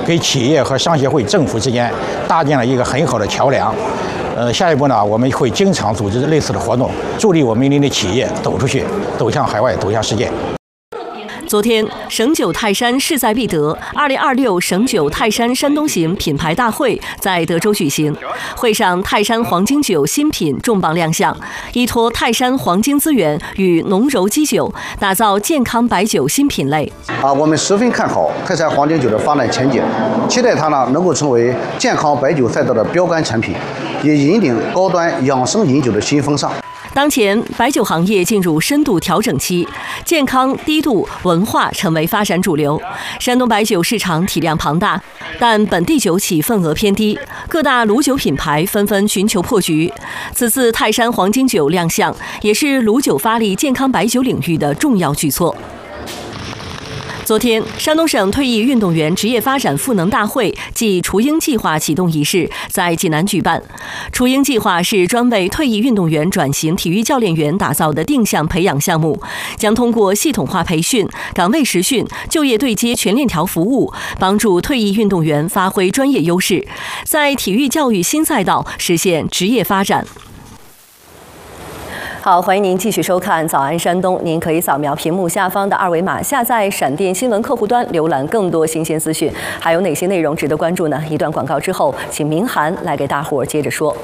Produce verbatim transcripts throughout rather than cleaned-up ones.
给企业和商协会、政府之间搭建了一个很好的桥梁。呃，下一步呢，我们会经常组织类似的活动，助力我们的企业走出去，走向海外，走向世界。 昨天，省酒泰山势在必得，二零二六省酒泰山山东行品牌大会在德州举行。会上，泰山黄金酒新品重磅亮相，依托泰山黄金资源与浓柔基酒，打造健康白酒新品类。 啊，我们十分看好泰山黄金酒的发展前景，期待它呢能够成为健康白酒赛道的标杆产品，也引领高端养生饮酒的新风尚。 当前，白酒行业进入深度调整期，健康、低度、文化成为发展主流。山东白酒市场体量庞大，但本地酒企份额偏低，各大卤酒品牌纷纷寻求破局。此次泰山黄金酒亮相，也是卤酒发力健康白酒领域的重要举措。昨天，山东省退役运动员职业发展赋能大会暨雏鹰计划启动仪式在济南举办。雏鹰计划是专为退役运动员转型体育教练员打造的定向培养项目，将通过系统化培训、岗位实训、就业对接全链条服务，帮助退役运动员发挥专业优势，在体育教育新赛道实现职业发展。好，欢迎您继续收看《早安山东》。您可以扫描屏幕下方的二维码，下载闪电新闻客户端，浏览更多新鲜资讯。还有哪些内容值得关注呢？一段广告之后，请明涵来给大伙儿接着说。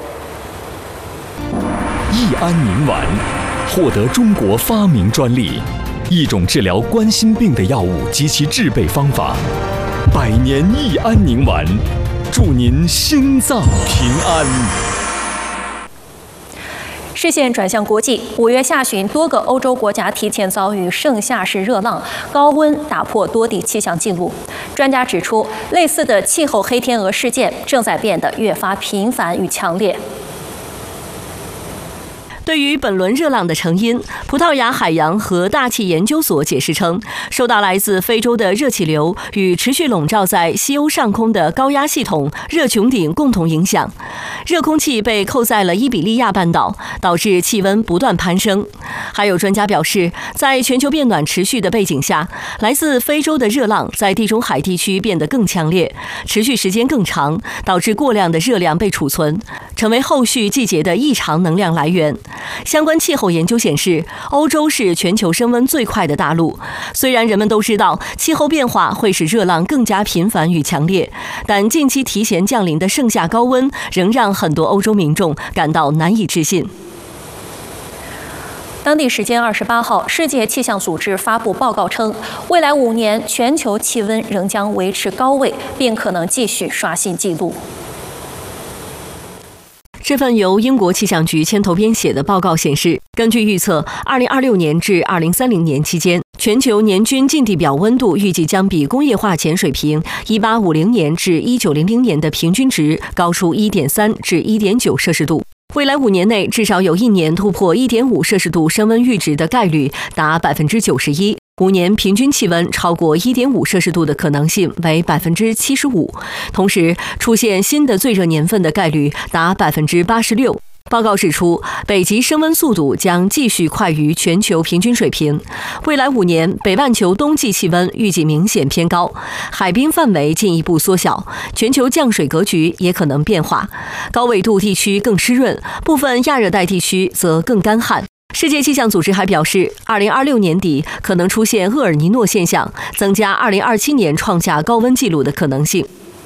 益安宁丸获得中国发明专利，一种治疗冠心病的药物及其制备方法。百年益安宁丸，祝您心脏平安。 视线转向国际，五月下旬，多个欧洲国家提前遭遇盛夏式热浪，高温打破多地气象记录。专家指出，类似的气候黑天鹅事件正在变得越发频繁与强烈。 对于本轮热浪的成因，葡萄牙海洋和大气研究所解释称，受到来自非洲的热气流与持续笼罩在西欧上空的高压系统热穹顶共同影响，热空气被扣在了伊比利亚半岛，导致气温不断攀升。还有专家表示，在全球变暖持续的背景下，来自非洲的热浪在地中海地区变得更强烈，持续时间更长，导致过量的热量被储存，成为后续季节的异常能量来源。相关气候研究显示，欧洲是全球升温最快的大陆。虽然人们都知道气候变化会使热浪更加频繁与强烈，但近期提前降临的盛夏高温仍让很多欧洲民众感到难以置信。 当地时间二十八号，世界气象组织发布报告称，未来五年全球气温仍将维持高位，并可能继续刷新纪录。 这份由英国气象局牵头编写的报告显示，根据预测，二零二六年至二零三零年期间，全球年均近地表温度预计将比工业化前水平一八五零年至一九零零年的平均值高出 一点三至一点九摄氏度。未来五年内，至少有一年突破 一点五摄氏度升温阈值的概率达 百分之九十一。五年平均气温超过 一点五摄氏度的可能性为 百分之七十五， 同时出现新的最热年份的概率达 百分之八十六。报告指出，北极升温速度将继续快于全球平均水平。未来五年，北半球冬季气温预计明显偏高，海冰范围进一步缩小，全球降水格局也可能变化。高纬度地区更湿润，部分亚热带地区则更干旱。世界气象组织还表示，二零二六年底可能出现厄尔尼诺现象，增加二零二七年创下高温纪录的可能性。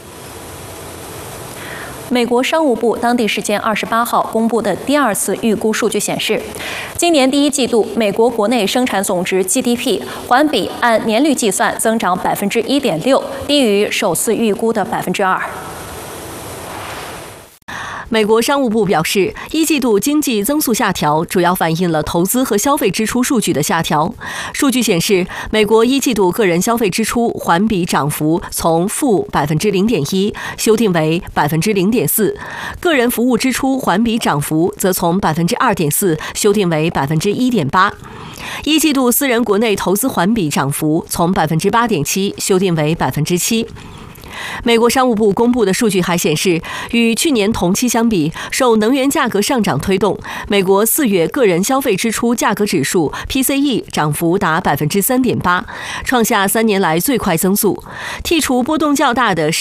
美国商务部当地时间二十八号公布的第二次预估数据显示，今年第一季度美国国内生产总值 G D P 环比按年率计算增长 百分之一点六， 低于首次预估的 百分之二。 美国商务部表示，一季度经济增速下调主要反映了投资和消费支出数据的下调。数据显示，美国一季度个人消费支出环比涨幅从负 百分之零点一 修订为 百分之零点四， 个人服务支出环比涨幅则从 百分之二点四 修订为 百分之一点八。一季度私人国内投资环比涨幅从 百分之八点七 修订为 百分之七。美国商务部公布的数据还显示，与去年同期相比，受能源价格上涨推动，美国四月个人消费支出价格指数 P C E 涨幅达 百分之三点八， 创下三年来最快增速。剔除波动较大的